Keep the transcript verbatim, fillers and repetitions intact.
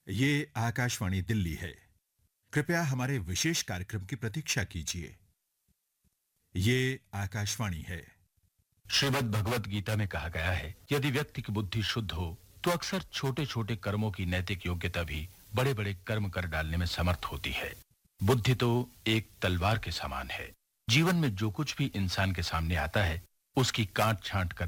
ये आकाशवाणी दिल्ली है। कृपया हमारे विशेष कार्यक्रम की प्रतीक्षा कीजिए। ये आकाशवाणी है। श्रीमद् भगवत गीता में कहा गया है, यदि व्यक्ति की बुद्धि शुद्ध हो तो अक्सर छोटे-छोटे कर्मों की नैतिक योग्यता भी बड़े-बड़े कर्म कर डालने में समर्थ होती है। बुद्धि तो एक तलवार के समान है। जीवन में जो कुछ भी इंसान के सामने आता है, उसकी काट-छांट कर